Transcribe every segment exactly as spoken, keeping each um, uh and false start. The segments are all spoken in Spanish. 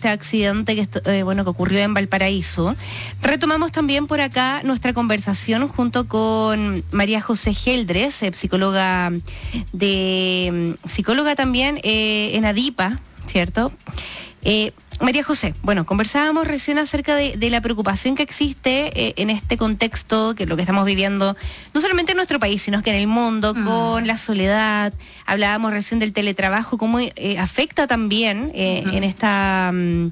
este accidente que, esto, eh, bueno, que ocurrió en Valparaíso. Retomamos también por acá nuestra conversación junto con María José Geldres, eh, psicóloga de psicóloga también eh, en ADIPA, ¿cierto? Eh, María José, bueno, conversábamos recién acerca de, de la preocupación que existe eh, en este contexto, que es lo que estamos viviendo, no solamente en nuestro país, sino que en el mundo, mm. con la soledad. Hablábamos recién del teletrabajo, cómo eh, afecta también eh, uh-huh. en esta... Um,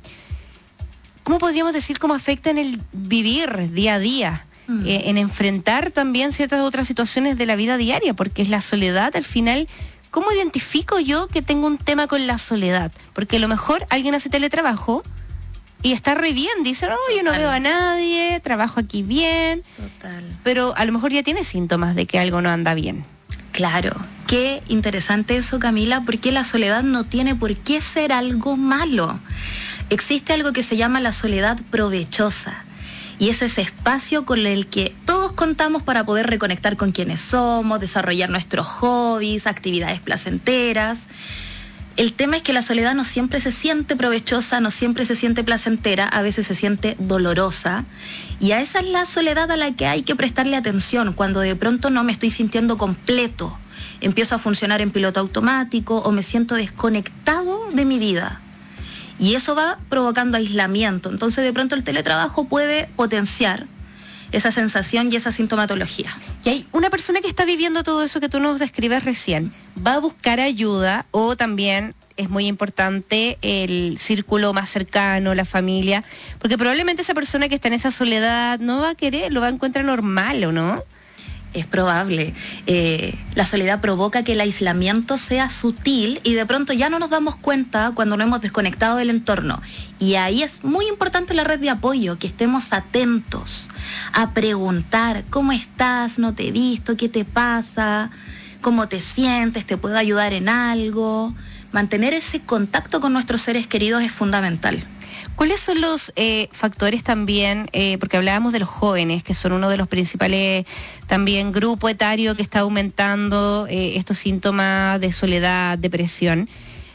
¿cómo podríamos decir cómo afecta en el vivir día a día? Mm. Eh, en enfrentar también ciertas otras situaciones de la vida diaria, porque es la soledad al final... ¿Cómo identifico yo que tengo un tema con la soledad? Porque a lo mejor alguien hace teletrabajo y está re bien, dice, no, yo no veo a nadie, trabajo aquí bien. Total. Pero a lo mejor ya tiene síntomas de que algo no anda bien. Claro, qué interesante eso, Camila, porque la soledad no tiene por qué ser algo malo. Existe algo que se llama la soledad provechosa. Y es ese espacio con el que todos contamos para poder reconectar con quienes somos, desarrollar nuestros hobbies, actividades placenteras. El tema es que la soledad no siempre se siente provechosa, no siempre se siente placentera, a veces se siente dolorosa. Y a esa es la soledad a la que hay que prestarle atención, cuando de pronto no me estoy sintiendo completo, empiezo a funcionar en piloto automático o me siento desconectado de mi vida. Y eso va provocando aislamiento. Entonces, de pronto el teletrabajo puede potenciar esa sensación y esa sintomatología. Y hay una persona que está viviendo todo eso que tú nos describes recién, va a buscar ayuda, o también es muy importante el círculo más cercano, la familia, porque probablemente esa persona que está en esa soledad no va a querer, lo va a encontrar normal, ¿o no? Es probable. Eh, la soledad provoca que el aislamiento sea sutil y de pronto ya no nos damos cuenta cuando nos hemos desconectado del entorno. Y ahí es muy importante la red de apoyo, que estemos atentos a preguntar, ¿cómo estás? ¿No te he visto? ¿Qué te pasa? ¿Cómo te sientes? ¿Te puedo ayudar en algo? Mantener ese contacto con nuestros seres queridos es fundamental. ¿Cuáles son los eh, factores también, eh, porque hablábamos de los jóvenes, que son uno de los principales también grupo etario que está aumentando eh, estos síntomas de soledad, depresión?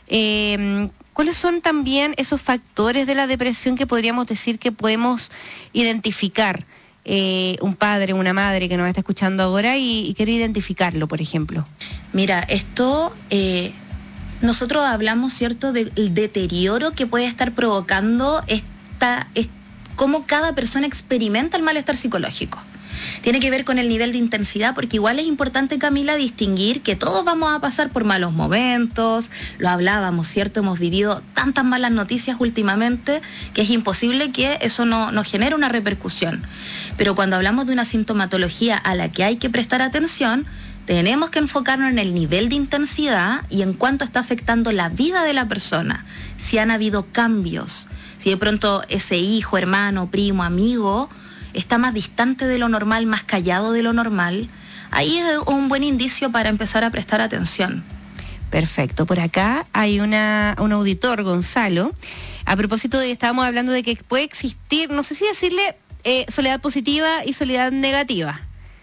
Eh, ¿Cuáles son también esos factores de la depresión que podríamos decir que podemos identificar? Eh, un padre, una madre que nos está escuchando ahora y, y quiere identificarlo, por ejemplo. Mira, esto... Eh... Nosotros hablamos, ¿cierto?, del deterioro que puede estar provocando esta, es, cómo cada persona experimenta el malestar psicológico. Tiene que ver con el nivel de intensidad, porque igual es importante, Camila, distinguir que todos vamos a pasar por malos momentos, lo hablábamos, ¿cierto? Hemos vivido tantas malas noticias últimamente que es imposible que eso no nos genere una repercusión. Pero cuando hablamos de una sintomatología a la que hay que prestar atención, tenemos que enfocarnos en el nivel de intensidad y en cuánto está afectando la vida de la persona. Si han habido cambios, si de pronto ese hijo, hermano, primo, amigo está más distante de lo normal, más callado de lo normal, ahí es un buen indicio para empezar a prestar atención. Perfecto. Por acá hay una, un auditor, Gonzalo. A propósito de que estábamos hablando de que puede existir, no sé si decirle eh, soledad positiva y soledad negativa.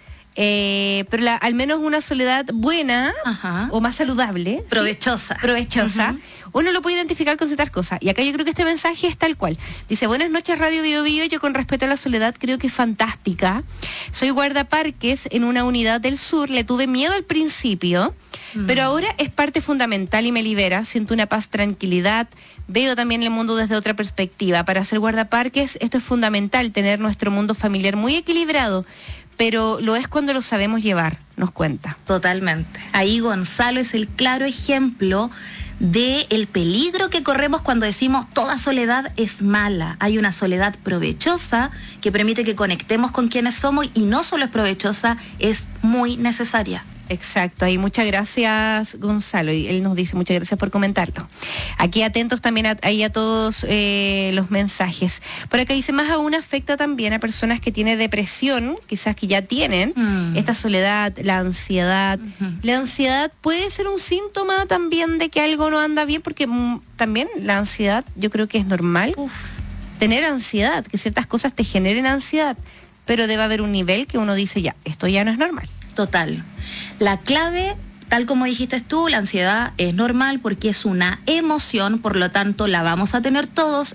Eh, pero la, al menos una soledad buena, ajá, o más saludable, provechosa, ¿sí? provechosa, uh-huh. Uno lo puede identificar con ciertas cosas. Y acá yo creo que este mensaje es tal cual. Dice: buenas noches, Radio Bio Bio. Yo, con respecto a la soledad, creo que es fantástica. Soy guardaparques en una unidad del sur. Le tuve miedo al principio, mm. pero ahora es parte fundamental y me libera. Siento una paz, tranquilidad. Veo también el mundo desde otra perspectiva. Para ser guardaparques, esto es fundamental, tener nuestro mundo familiar muy equilibrado. Pero lo es cuando lo sabemos llevar, nos cuenta. Totalmente. Ahí Gonzalo es el claro ejemplo del peligro que corremos cuando decimos toda soledad es mala. Hay una soledad provechosa que permite que conectemos con quienes somos, y no solo es provechosa, es muy necesaria. Exacto, ahí muchas gracias, Gonzalo, y él nos dice muchas gracias por comentarlo. Aquí atentos también a, ahí a todos eh, los mensajes. Por acá dice: más aún afecta también a personas que tienen depresión, quizás que ya tienen mm. esta soledad, la ansiedad. Uh-huh. La ansiedad puede ser un síntoma también de que algo no anda bien, porque mm, también la ansiedad, yo creo que es normal Uf. tener ansiedad, que ciertas cosas te generen ansiedad, pero debe haber un nivel que uno dice: ya, esto ya no es normal. Total. La clave, tal como dijiste tú, la ansiedad es normal porque es una emoción, por lo tanto la vamos a tener todos